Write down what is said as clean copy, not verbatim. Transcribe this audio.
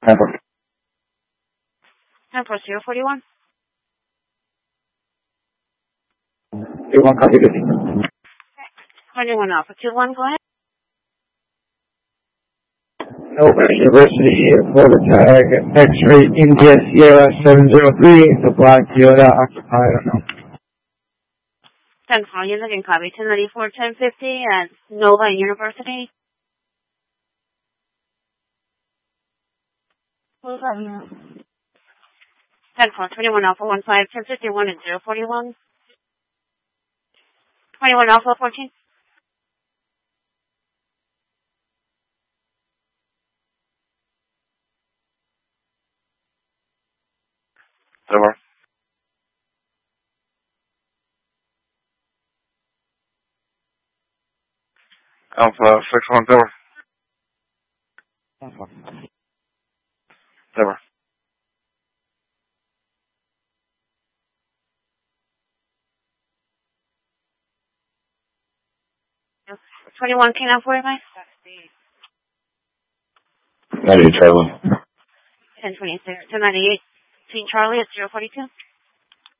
Airport. Airport 041. 21 copy. 21 Alpha 21, go ahead. Nova University, Florida tag, X-ray India Sierra 703, the black Toyota Occupy, I don't know. 10 call, you're looking copy 1094, 1050 at Nova University. 10 call, 21 Alpha 15, 1051 and 041. 21 Alpha 14. Over. Alpha 61, over. Over. 21 King out 45. 90 Charlie. 1026, 1098. King Charlie at 042.